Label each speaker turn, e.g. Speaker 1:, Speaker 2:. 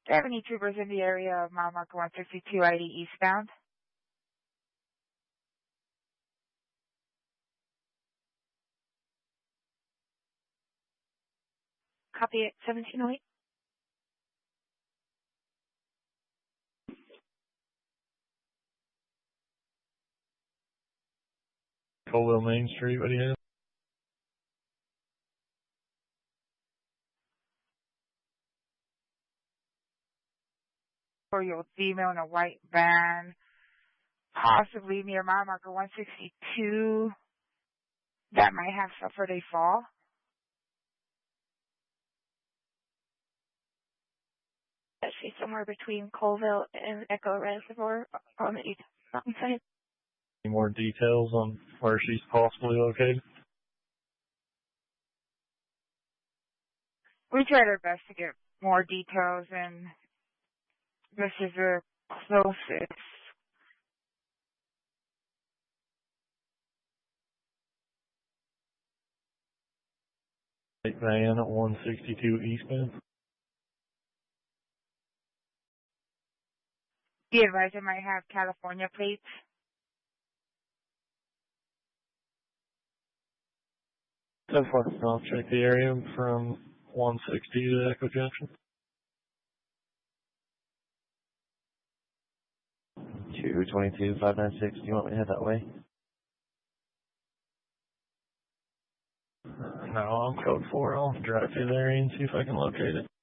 Speaker 1: Do you have any troopers in the area of mile marker 162 ID eastbound?
Speaker 2: Copy it, 1708.
Speaker 3: Colville Main Street, what do you have?
Speaker 1: Or you'll female in a white van, possibly near mile marker 162, that might have suffered a fall.
Speaker 2: I see somewhere between Colville and Echo Reservoir on the east mountain side.
Speaker 3: Any more details on where she's possibly located?
Speaker 1: We tried our best to get more details, and this is the closest.
Speaker 3: Van at 162 eastbound.
Speaker 1: The advisor might have California plates.
Speaker 3: So far, I'll check the area from 160 to Echo Junction.
Speaker 4: 222-596, do you want me to head that way?
Speaker 3: No, I'm code 4. I'll drive through there and see if I can locate it.